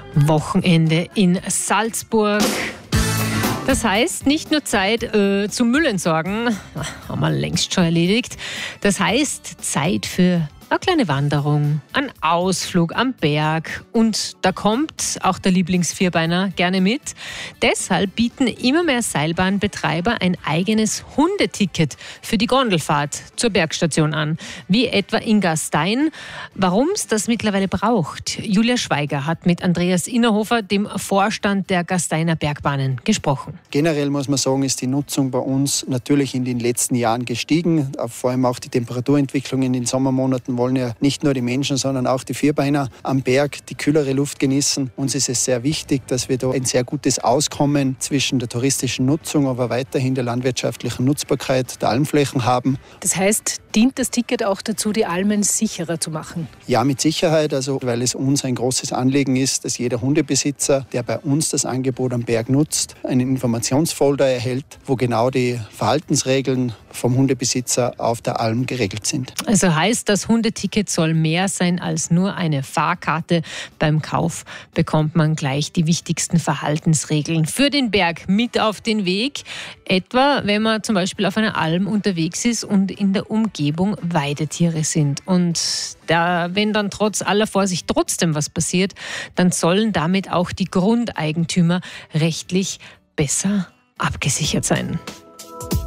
Wochenende in Salzburg. Das heißt, nicht nur Zeit zum Müll entsorgen, haben wir längst schon erledigt. Das heißt, Zeit für eine kleine Wanderung, ein Ausflug am Berg. Und da kommt auch der Lieblingsvierbeiner gerne mit. Deshalb bieten immer mehr Seilbahnbetreiber ein eigenes Hundeticket für die Gondelfahrt zur Bergstation an. Wie etwa in Gastein. Warum es das mittlerweile braucht, Julia Schweiger hat mit Andreas Innerhofer, dem Vorstand der Gasteiner Bergbahnen, gesprochen. Generell muss man sagen, ist die Nutzung bei uns natürlich in den letzten Jahren gestiegen. Vor allem auch die Temperaturentwicklung in den Sommermonaten wollen ja nicht nur die Menschen, sondern auch die Vierbeiner am Berg die kühlere Luft genießen. Uns ist es sehr wichtig, dass wir da ein sehr gutes Auskommen zwischen der touristischen Nutzung, aber weiterhin der landwirtschaftlichen Nutzbarkeit der Almflächen haben. Das heißt, dient das Ticket auch dazu, die Almen sicherer zu machen? Ja, mit Sicherheit, weil es uns ein großes Anliegen ist, dass jeder Hundebesitzer, der bei uns das Angebot am Berg nutzt, einen Informationsfolder erhält, wo genau die Verhaltensregeln vom Hundebesitzer auf der Alm geregelt sind. Also heißt, das Hundeticket soll mehr sein als nur eine Fahrkarte. Beim Kauf bekommt man gleich die wichtigsten Verhaltensregeln für den Berg mit auf den Weg. Etwa, wenn man zum Beispiel auf einer Alm unterwegs ist und in der Umgebung Weidetiere sind. Und wenn dann trotz aller Vorsicht trotzdem was passiert, dann sollen damit auch die Grundeigentümer rechtlich besser abgesichert sein.